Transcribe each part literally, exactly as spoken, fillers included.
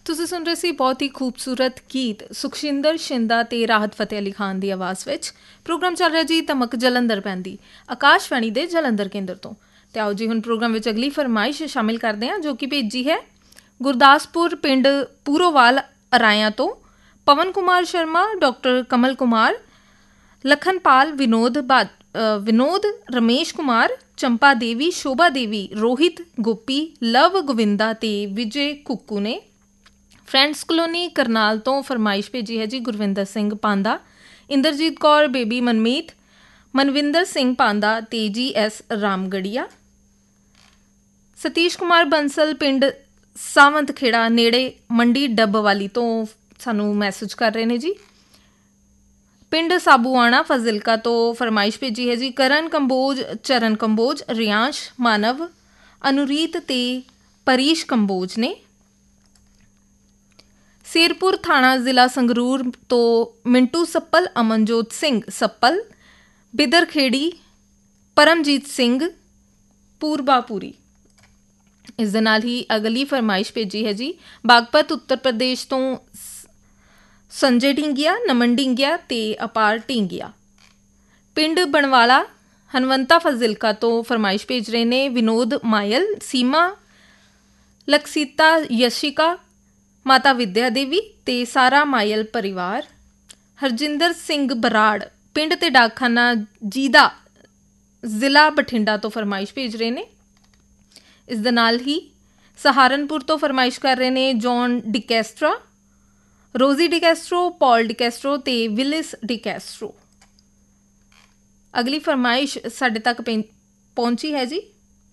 ਤੁਸੀਂ ਸੁਣ ਰਹੇ ਸੀ ਬਹੁਤ ਹੀ ਖੂਬਸੂਰਤ ਗੀਤ ਸੁਖਸ਼ਿੰਦਰ ਸ਼ਿੰਦਾ ਤੇ ਰਾਹਤ ਫਤਿਹ ਅਲੀ ਖਾਨ ਦੀ ਆਵਾਜ਼ ਵਿੱਚ। ਪ੍ਰੋਗਰਾਮ ਚੱਲ ਰਿਹਾ ਜੀ ਧਮਕ ਜਲੰਧਰ ਪੈਂਦੀ ਆਕਾਸ਼ਵਾਣੀ ਦੇ ਜਲੰਧਰ ਕੇਂਦਰ ਤੋਂ। ਤੇ ਆਓ ਜੀ ਹੁਣ ਪ੍ਰੋਗਰਾਮ ਵਿੱਚ ਅਗਲੀ ਫਰਮਾਇਸ਼ ਸ਼ਾਮਿਲ ਕਰਦੇ ਹਾਂ, ਜੋ ਕਿ ਭੇਜੀ ਹੈ ਗੁਰਦਾਸਪੁਰ ਪਿੰਡ ਪੂਰੋਵਾਲ ਅਰਾਇਆਂ ਤੋਂ ਪਵਨ ਕੁਮਾਰ ਸ਼ਰਮਾ, ਡਾਕਟਰ ਕਮਲ ਕੁਮਾਰ, ਲਖਨਪਾਲ, ਵਿਨੋਦ ਬਾ ਵਿਨੋਦ ਰਮੇਸ਼ ਕੁਮਾਰ, ਚੰਪਾ ਦੇਵੀ, ਸ਼ੋਭਾ ਦੇਵੀ, ਰੋਹਿਤ, ਗੋਪੀ, ਲਵ, ਗੋਵਿੰਦਾ ਤੇ ਵਿਜੇ ਕੁੱਕੂ ਨੇ। ਫਰੈਂਡਸ ਕਲੋਨੀ ਕਰਨਾਲ ਤੋਂ ਫਰਮਾਇਸ਼ ਭੇਜੀ ਹੈ ਜੀ ਗੁਰਵਿੰਦਰ ਸਿੰਘ ਪਾਂਦਾ, ਇੰਦਰਜੀਤ ਕੌਰ, ਬੇਬੀ ਮਨਮੀਤ, ਮਨਵਿੰਦਰ ਸਿੰਘ ਪਾਂਦਾ ਤੇ ਜੀ ਐਸ ਰਾਮਗੜੀਆ। ਸਤੀਸ਼ ਕੁਮਾਰ ਬੰਸਲ ਪਿੰਡ ਸਾਵੰਤ ਖੇੜਾ ਨੇੜੇ ਮੰਡੀ ਡੱਬਵਾਲੀ ਤੋਂ ਸਾਨੂੰ ਮੈਸੇਜ ਕਰ ਰਹੇ ਨੇ ਜੀ। ਪਿੰਡ ਸਾਬੂਆਣਾ ਫਾਜ਼ਿਲਕਾ ਤੋਂ ਫਰਮਾਇਸ਼ ਭੇਜੀ ਹੈ ਜੀ ਕਰਨ ਕੰਬੋਜ, ਚਰਨ ਕੰਬੋਜ, ਰਿਆਂਸ਼ ਮਾਨਵ, ਅਨੁਰੀਤ ਤੇ ਪਰੀਸ਼ ਕੰਬੋਜ ਨੇ। ਸ਼ੇਰਪੁਰ ਥਾਣਾ ਜ਼ਿਲ੍ਹਾ ਸੰਗਰੂਰ ਤੋਂ ਮਿੰਟੂ ਸੱਪਲ, ਅਮਨਜੋਤ ਸਿੰਘ ਸੱਪਲ, ਬਿਦਰ ਖੇੜੀ, ਪਰਮਜੀਤ ਸਿੰਘ ਪੂਰਬਾਪੂਰੀ। ਇਸ ਦੇ ਨਾਲ ਹੀ ਅਗਲੀ ਫਰਮਾਇਸ਼ ਭੇਜੀ ਹੈ ਜੀ ਬਾਗਪਤ ਉੱਤਰ ਪ੍ਰਦੇਸ਼ ਤੋਂ ਸੰਜੇ ਢੀਂਗੀਆ, ਨਮਨ ਢੀਂਗੀਆ ਤੇ ਅਪਾਰ ਢੀਂਗੀਆ। ਪਿੰਡ ਬਣਵਾਲਾ ਹਨਵੰਤਾ ਫਾਜ਼ਿਲਕਾ ਤੋਂ ਫਰਮਾਇਸ਼ ਭੇਜ ਰਹੇ ਨੇ ਵਿਨੋਦ ਮਾਇਲ, ਸੀਮਾ, ਲਕਸੀਤਾ, ਯਸ਼ਿਕਾ, ਮਾਤਾ ਵਿਦਿਆ ਦੇਵੀ ਤੇ ਸਾਰਾ ਮਾਇਲ ਪਰਿਵਾਰ। ਹਰਜਿੰਦਰ ਸਿੰਘ ਬਰਾੜ ਪਿੰਡ ਤੇ ਡਾਕਖਾਨਾ ਜੀਦਾ ਜ਼ਿਲ੍ਹਾ ਬਠਿੰਡਾ ਤੋਂ ਫਰਮਾਇਸ਼ ਭੇਜ ਰਹੇ ਨੇ। ਇਸ ਦੇ ਨਾਲ ਹੀ ਸਹਾਰਨਪੁਰ ਤੋਂ ਫਰਮਾਇਸ਼ ਕਰ ਰਹੇ ਨੇ ਜੌਨ ਡਿਕੈਸਟਰਾ, ਰੋਜ਼ੀ ਡਿਕੈਸਟਰੋ, ਪੌਲ ਡਿਕੈਸਟਰੋ ਤੇ ਵਿਲਿਸ ਡਿਕੈਸਟਰੋ। ਅਗਲੀ ਫਰਮਾਇਸ਼ ਸਾਡੇ ਤੱਕ ਪਹੁੰਚੀ ਹੈ ਜੀ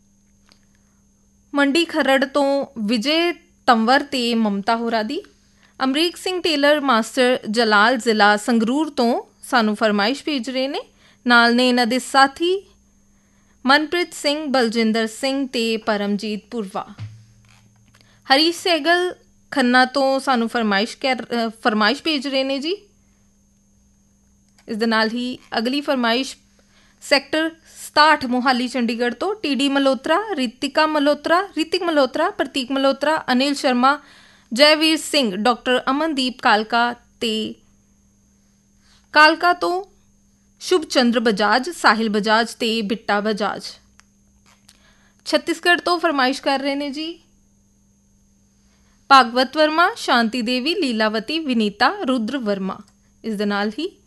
ਮੰਡੀ ਖਰੜ ਤੋਂ ਵਿਜੇ ਤੰਵਰ ਤੇ ਮਮਤਾ ਹੋਰਾਂ ਦੀ। ਅਮਰੀਕ ਸਿੰਘ ਟੇਲਰ ਮਾਸਟਰ ਜਲਾਲ ਜ਼ਿਲ੍ਹਾ ਸੰਗਰੂਰ ਤੋਂ ਸਾਨੂੰ ਫਰਮਾਇਸ਼ ਭੇਜ ਰਹੇ ਨੇ। ਨਾਲ ਨੇ ਇਹਨਾਂ ਦੇ ਸਾਥੀ ਮਨਪ੍ਰੀਤ ਸਿੰਘ, ਬਲਜਿੰਦਰ ਸਿੰਘ ਤੇ ਪਰਮਜੀਤ ਪੁਰਵਾ। ਹਰੀ ਸਹਿਗਲ ਖੰਨਾ ਤੋਂ ਸਾਨੂੰ ਫਰਮਾਇਸ਼ ਕਰ ਫਰਮਾਇਸ਼ ਭੇਜ ਰਹੇ ਨੇ ਜੀ। ਇਸ ਦੇ ਨਾਲ ਹੀ ਅਗਲੀ ਫਰਮਾਇਸ਼ ਸੈਕਟਰ ਸਤਾਹਠ ਮੋਹਾਲੀ ਚੰਡੀਗੜ੍ਹ ਤੋਂ ਟੀ ਡੀ ਮਲਹੋਤਰਾ, ਰਿਤਿਕਾ ਮਲਹੋਤਰਾ, ਰਿਤਿਕ ਮਲਹੋਤਰਾ, ਪ੍ਰਤੀਕ ਮਲਹੋਤਰਾ, ਅਨਿਲ ਸ਼ਰਮਾ, ਜੈਵੀਰ ਸਿੰਘ, ਡਾਕਟਰ ਅਮਨਦੀਪ ਕਾਲਕਾ ਤੇ ਕਾਲਕਾ ਤੋਂ ਸ਼ੁਭ ਚੰਦਰ ਬਜਾਜ, ਸਾਹਿਲ ਬਜਾਜ ਤੇ ਬਿੱਟਾ ਬਜਾਜ। ਛੱਤੀਸਗੜ੍ਹ ਤੋਂ ਫਰਮਾਇਸ਼ ਕਰ ਰਹੇ ਨੇ ਜੀ ਭਾਗਵਤ ਵਰਮਾ, ਸ਼ਾਂਤੀ ਦੇਵੀ, ਲੀਲਾਵਤੀ, ਵਿਨੀਤਾ, ਰੁਦਰ ਵਰਮਾ। ਇਸ ਦੇ ਨਾਲ ਹੀ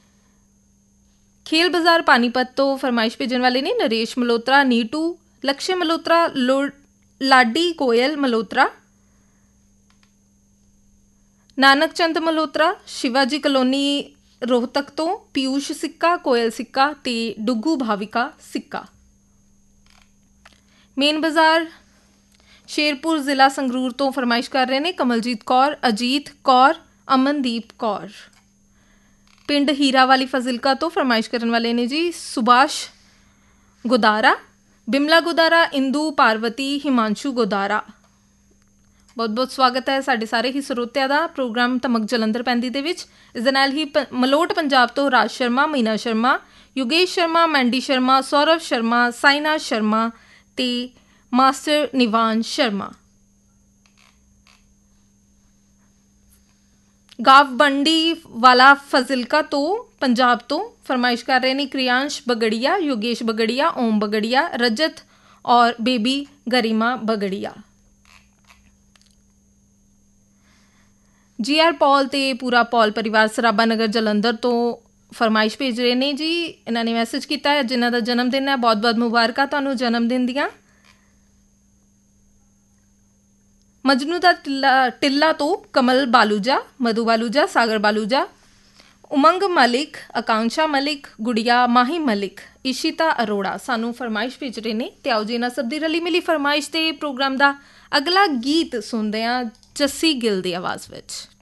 ਖੇਲ ਬਾਜ਼ਾਰ ਪਾਨੀਪਤ ਤੋਂ ਫਰਮਾਇਸ਼ ਭੇਜਣ ਵਾਲੇ ਨੇ ਨਰੇਸ਼ ਮਲਹੋਤਰਾ, ਨੀਟੂ, ਲਕਸ਼ੇ ਮਲਹੋਤਰਾ, ਲੋ ਲਾਡੀ ਕੋਇਲ ਮਲਹੋਤਰਾ, ਨਾਨਕ ਚੰਦ ਮਲਹੋਤਰਾ। ਸ਼ਿਵਾਜੀ ਕਲੋਨੀ ਰੋਹਤਕ ਤੋਂ ਪਿਊਸ਼ ਸਿੱਕਾ, ਕੋਇਲ ਸਿੱਕਾ ਤੇ ਡੁੱਗੂ ਭਾਵਿਕਾ ਸਿੱਕਾ। ਮੇਨ ਬਾਜ਼ਾਰ ਸ਼ੇਰਪੁਰ ਜ਼ਿਲ੍ਹਾ ਸੰਗਰੂਰ ਤੋਂ ਫਰਮਾਇਸ਼ ਕਰ ਰਹੇ ਨੇ ਕਮਲਜੀਤ ਕੌਰ, ਅਜੀਤ ਕੌਰ, ਅਮਨਦੀਪ ਕੌਰ। ਪਿੰਡ ਹੀਰਾ ਵਾਲੀ ਫਾਜ਼ਿਲਕਾ ਤੋਂ ਫਰਮਾਇਸ਼ ਕਰਨ ਵਾਲੇ ਨੇ ਜੀ ਸੁਭਾਸ਼ ਗੋਦਾਰਾ, ਬਿਮਲਾ ਗੋਦਾਰਾ, ਇੰਦੂ, ਪਾਰਵਤੀ, ਹਿਮਾਂਸ਼ੂ ਗੋਦਾਰਾ। ਬਹੁਤ ਬਹੁਤ ਸਵਾਗਤ ਹੈ ਸਾਡੇ ਸਾਰੇ ਹੀ ਸਰੋਤਿਆਂ ਦਾ ਪ੍ਰੋਗਰਾਮ ਧਮਕ ਜਲੰਧਰ ਪੈਂਦੀ ਦੇ ਵਿੱਚ। ਇਸ ਦੇ ਨਾਲ ਹੀ ਪ ਮਲੋਟ ਪੰਜਾਬ ਤੋਂ ਰਾਜ ਸ਼ਰਮਾ, ਮੀਨਾ ਸ਼ਰਮਾ, ਯੋਗੇਸ਼ ਸ਼ਰਮਾ, ਮੈਂਡੀ ਸ਼ਰਮਾ, ਸੌਰਵ ਸ਼ਰਮਾ, ਸਾਈਨਾ ਸ਼ਰਮਾ ਤੇ ਮਾਸਟਰ ਨਿਵਾਨ ਸ਼ਰਮਾ। ਗਾਵਬੰਡੀ ਵਾਲਾ ਫਾਜ਼ਿਲਕਾ ਤੋਂ ਪੰਜਾਬ ਤੋਂ ਫਰਮਾਇਸ਼ ਕਰ ਰਹੇ ਨੇ ਕ੍ਰਿਆਂਸ਼ ਬਗੜੀਆ, ਯੋਗੇਸ਼ ਬਗੜੀਆ, ਓਮ ਬਗੜੀਆ, ਰਜਤ ਔਰ ਬੇਬੀ ਗਰੀਮਾ ਬਗੜੀਆ। ਜੀ ਆਰ ਪੌਲ ਤੇ ਪੂਰਾ ਪੌਲ ਪਰਿਵਾਰ ਸਰਾਭਾ ਨਗਰ ਜਲੰਧਰ ਤੋਂ ਫਰਮਾਇਸ਼ ਭੇਜ ਰਹੇ ਨੇ ਜੀ। ਇਹਨਾਂ ਨੇ ਮੈਸੇਜ ਕੀਤਾ ਹੈ ਜਿਨ੍ਹਾਂ ਦਾ ਜਨਮ ਦਿਨ ਹੈ ਬਹੁਤ ਬਹੁਤ ਮੁਬਾਰਕਾਂ ਤੁਹਾਨੂੰ ਜਨਮ ਦਿਨ ਦੀਆਂ। ਮਜਨੂ ਦਾ ਟਿੱਲਾ ਟਿੱਲਾ ਤੋਂ ਕਮਲ ਬਾਲੂਜਾ, ਮਧੂ ਬਾਲੂਜਾ, ਸਾਗਰ ਬਾਲੂਜਾ, ਉਮੰਗ ਮਲਿਕ, ਆਕਾਂਸ਼ਾ ਮਲਿਕ, ਗੁੜੀਆ ਮਾਹੀ ਮਲਿਕ, ਇਸ਼ਿਤਾ ਅਰੋੜਾ ਸਾਨੂੰ ਫਰਮਾਇਸ਼ ਭੇਜ ਰਹੇ ਨੇ। ਤੇ ਆਓ ਜੀ ਇਹਨਾਂ ਸਭ ਦੀ ਰਲੀ ਮਿਲੀ ਫਰਮਾਇਸ਼ ਤੇ ਪ੍ਰੋਗਰਾਮ ਦਾ ਅਗਲਾ ਗੀਤ ਸੁਣਦੇ ਹਾਂ ਜੱਸੀ ਗਿੱਲ ਦੀ ਆਵਾਜ਼ ਵਿੱਚ।